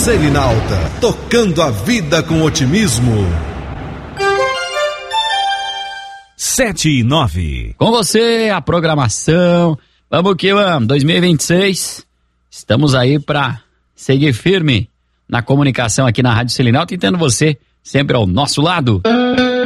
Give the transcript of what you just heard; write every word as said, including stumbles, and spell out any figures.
Selinalta, tocando a vida com otimismo. Sete e nove. Com você, a programação. Vamos que vamos, dois mil e vinte e seis. Estamos aí para seguir firme na comunicação aqui na Rádio Selinalta e tendo você sempre ao nosso lado.